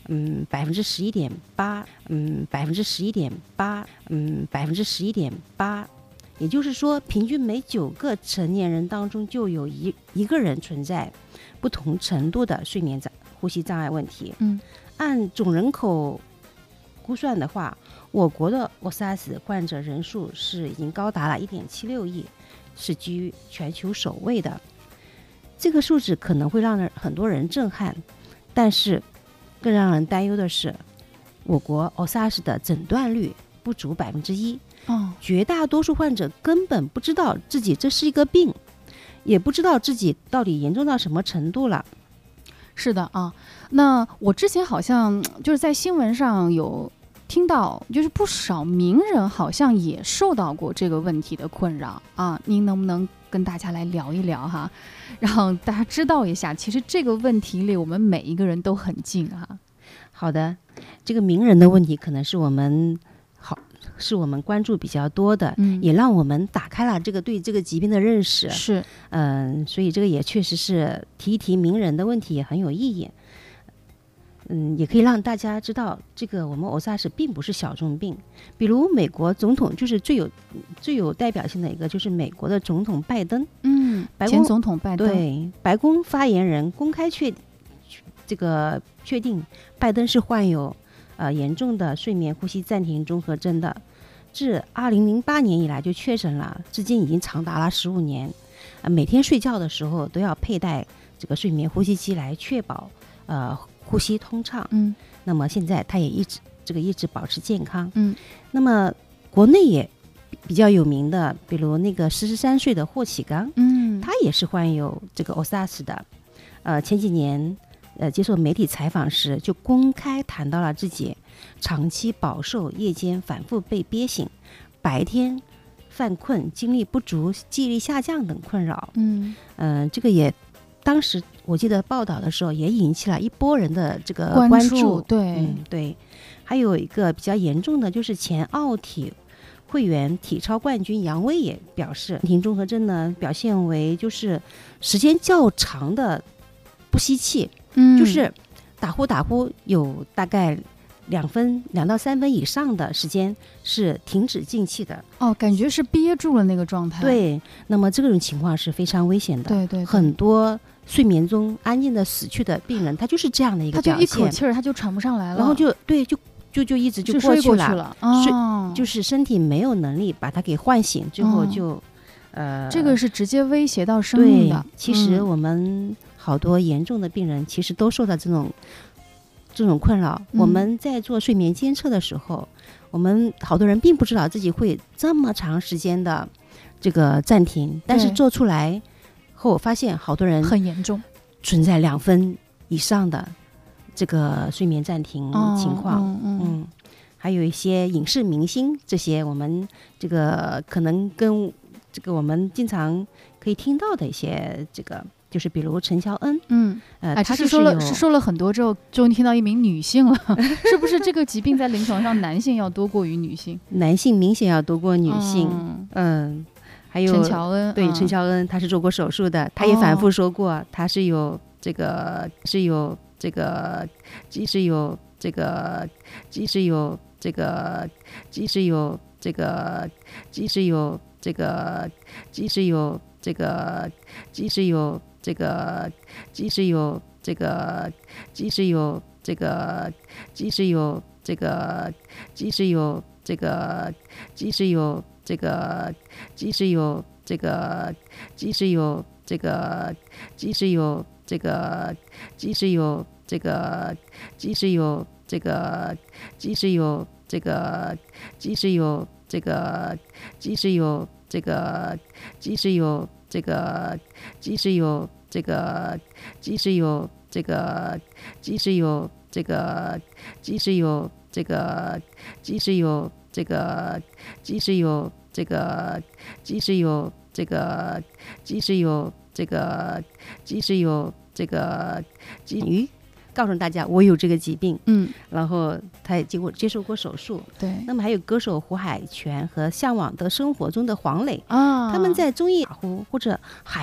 11.8%，11.8%，也就是说，平均每9个成年人当中就有一个人存在不同程度的睡眠呼吸障碍问题。按总人口估算的话，我国的 OSAS 患者人数是已经高达了1.76亿，是居于全球首位的。这个数字可能会让很多人震撼，但是更让人担忧的是，我国 OSAS 的诊断率不足1%。绝大多数患者根本不知道自己这是一个病，也不知道自己到底严重到什么程度了。 是的啊，那我之前好像就是在新闻上有听到，就是不少名人好像也受到过这个问题的困扰啊。您能不能跟大家来聊一聊哈，让大家知道一下，其实这个问题离我们每一个人都很近哈。 好的，这个名人的问题可能是我们关注比较多的，也让我们打开了对这个疾病的认识。 是， 所以这个也确实是提一提名人的问题也很有意义。也可以让大家知道，这个我们 OSAS 并不是小众病。比如美国总统就是最有代表性的一个，就是美国的总统拜登。 前总统拜登， 对，白宫发言人公开确定拜登是患有严重的睡眠呼吸暂停综合征的，自2008年以来就确诊了，至今已经长达了15年。每天睡觉的时候都要佩戴这个睡眠呼吸机来确保呼吸通畅。那么现在他也一直保持健康。那么国内也比较有名的，比如那个43岁的霍启刚，他也是患有这个 OSAS 的。前几年接受媒体采访时就公开谈到了自己长期饱受夜间反复被憋醒、白天犯困、精力不足、记忆力下降等困扰。这个也当时我记得报道的时候也引起了一波人的这个关注。对，还有一个比较严重的就是前奥体会员体操冠军杨威也表示，暂停综合征呢表现为就是时间较长的不吸气，就是打呼有大概2到3分以上的时间是停止进气的。 感觉是憋住了那个状态。 对，那么这种情况是非常危险的。 对， 很多睡眠中安静的死去的病人，他就是这样的一个表现， 他就一口气儿他就喘不上来了， 然后就一直就过去了。就是身体没有能力把他给唤醒，最后就这个是直接威胁到生命的。 其实我们好多严重的病人其实都受到这种困扰。我们在做睡眠监测的时候，我们好多人并不知道自己会这么长时间的这个暂停，但是做出来后发现好多人很严重， 存在2分以上的这个睡眠暂停情况。还有一些影视明星，这些我们这个可能跟这个我们经常可以听到的一些这个，就是比如陈乔恩。 他是说了很多之后，终于听到一名女性了。是不是这个疾病在临床上男性要多过于女性？ 男性明显要多过女性。还有陈乔恩， 对，陈乔恩他是做过手术的，他也反复说过，他是有这个告诉大家我有这个疾病。然后他也接受过手术。 对， 那么还有歌手胡海泉和向往的生活中的黄磊他们在综艺或者海